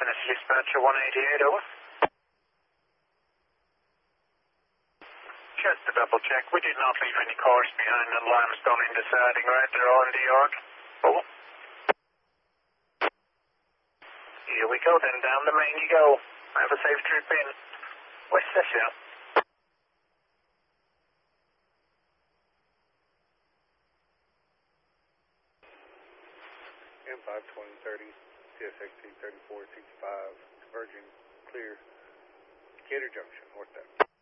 Finish dispatcher 188, over. Just to double check, we did not leave any cars behind on Limestone in the siding, right? They're all in the yard. Over. Here we go then, down the main you go. Have a safe trip in. West Session. M5 2030, CSXT 3465, converging, clear, Decatur Junction, northbound.